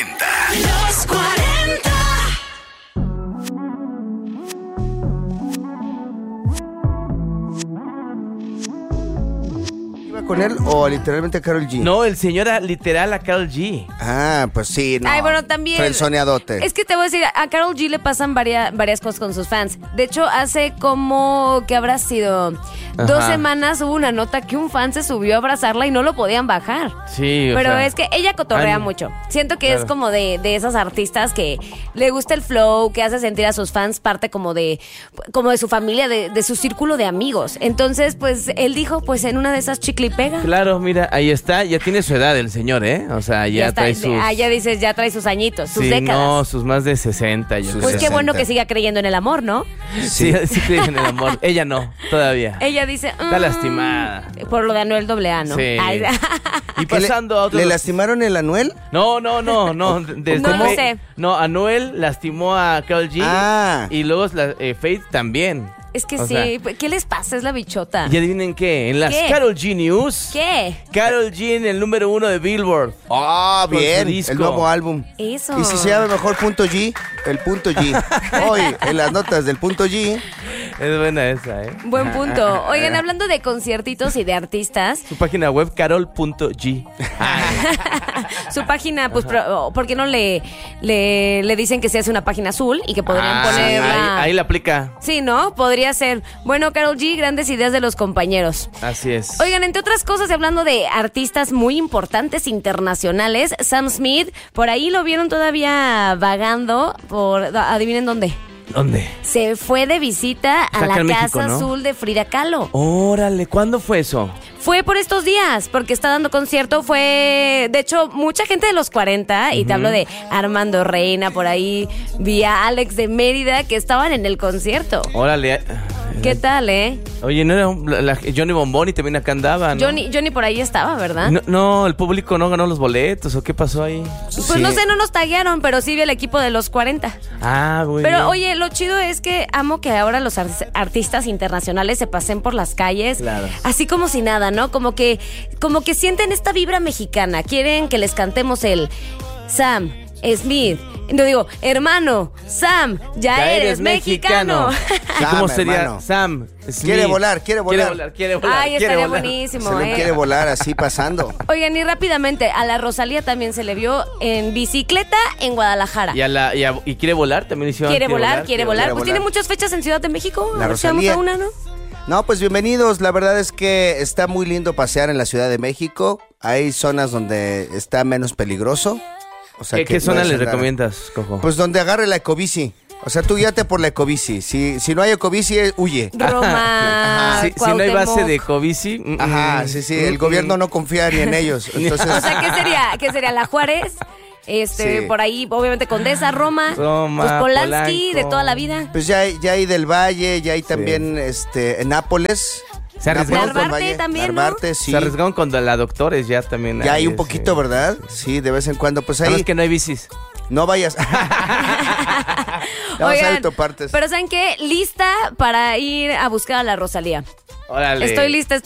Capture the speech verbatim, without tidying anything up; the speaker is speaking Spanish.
cuarenta. Los cuarenta. ¿Iba con él o literalmente a Karol G? No, el señor era literal a Karol G. Ah, pues sí, no. Ay, bueno, también. Frenzoneadote. Es que te voy a decir, a Karol G le pasan varias, varias cosas con sus fans. De hecho, hace como que habrá sido Ajá. dos semanas hubo una nota que un fan se subió a abrazarla y no lo podían bajar. Sí, o Pero sea, es que ella cotorrea Ay, mucho. Siento que claro. es como de, de esas artistas que le gusta el flow, que hace sentir a sus fans parte como de, como de su familia, de, de su círculo de amigos. Entonces, pues, él dijo, pues, en una de esas chicle y pega. Claro, mira, ahí está, ya tiene su edad el señor, ¿eh? O sea, ya, Ya está, trae sus... ah, ya dices, ya trae sus añitos, sus sí, décadas. no, sus más de sesenta. Yo Sus creo. Pues qué sesenta. bueno que siga creyendo en el amor, ¿no? Sí, sí cree en el amor. Ella no, todavía. Ella dice... Está mm, lastimada. Por lo de Anuel doble A, ¿no? Sí. Ay, Y ¿Qué le- pasando a otro... ¿Le lastimaron el Anuel? No, no, no, no. Desde No lo Fe- sé. No, Anuel lastimó a Karol G. Ah. Y luego la, eh, Faith también. es que O sí, sea, ¿qué les pasa? Es la bichota. y adivinen qué, en las ¿Qué? Karol G News. ¿Qué? Karol G en el número uno de Billboard. Ah, Con su bien. disco. El nuevo álbum. Eso. Y si se llama mejor punto G, el punto G. Hoy, en las notas del punto G. Es buena esa, ¿eh? Buen punto. Oigan, hablando de conciertitos y de artistas, Su página web, carol punto g. su página, pues, pro- ¿por qué no le, le, le dicen que se hace una página azul y que podrían Ah, sí, ponerla? ahí, ahí la aplica. Sí, ¿no? Podría ser. Bueno, Karol G, grandes ideas de los compañeros. Así es. Oigan, entre otras cosas, y hablando de artistas muy importantes internacionales, Sam Smith, por ahí lo vieron todavía vagando por, adivinen dónde. ¿Dónde? Se fue de visita a Está la acá en Casa México, ¿no? Azul de Frida Kahlo. Órale, ¿cuándo fue eso? Fue por estos días, porque está dando concierto. Fue, de hecho, mucha gente de los cuarenta, y te hablo de Armando Reina, por ahí vi a Alex de Mérida, que estaban en el concierto. Órale. ¿Qué tal, eh? Oye, ¿no era la- la- Johnny Bomboni también acá andaba, no? Johnny, Johnny por ahí estaba, ¿verdad? No, no, el público no ganó los boletos, ¿o qué pasó ahí? Pues Sí. no sé, no nos taguearon, pero sí vi el equipo de los cuarenta. Ah, muy Pero bien. oye, lo chido es que amo que ahora los ar- artistas internacionales se pasen por las calles, Claro. así como si nada, ¿no? Como que, como que sienten esta vibra mexicana. Quieren que les cantemos el Sam Smith. No digo, hermano, Sam, ya, Ya eres, eres mexicano. ¿Y cómo Sam, sería hermano. Sam Smith? Quiere volar, quiere volar. Quiere volar, quiere volar. Ay, quiere estaría volar. buenísimo, Se le ¿eh? quiere volar así pasando. Oigan, y rápidamente, a la Rosalía también se le vio en bicicleta en Guadalajara. Y, a la, y, a- y quiere volar, también hicieron. Quiere volar, quiere volar. quiere Pues volar. tiene muchas fechas en Ciudad de México. La A ver si vamos Rosalía. a una, ¿no? No, pues bienvenidos. La verdad es que está muy lindo pasear en la Ciudad de México. Hay zonas donde está menos peligroso. O sea, ¿Qué, que qué zona puedes le andar- recomiendas, Cojo? Pues donde agarre la ecobici. O sea, tú guíate por la ecobici. Si, si no hay ecobici, eh, huye. Roma, si, si no hay base Cuauhtémoc. de Covici. mm, Ajá, mm, sí, sí. mm, El mm. gobierno no confía ni en ellos. Entonces, O sea, ¿qué sería? ¿Qué sería? La Juárez, este, Sí. por ahí, obviamente Condesa, Roma, Roma, pues Polanski, Polanco. de toda la vida. pues ya hay, ya hay del Valle, ya hay también este en Nápoles. Se arriesgaron Nápoles, con- del Valle, también, ¿no? Narvarte, sí. Se arriesgaron con la doctores ya también. Ya hay ahí, un poquito, sí. ¿verdad? Sí, de vez en cuando. Pues Nada ahí más que no hay bicis. no vayas. Vamos a Oigan, ver autopartes. pero ¿saben qué? Lista para ir a buscar a la Rosalía. Órale. Estoy lista.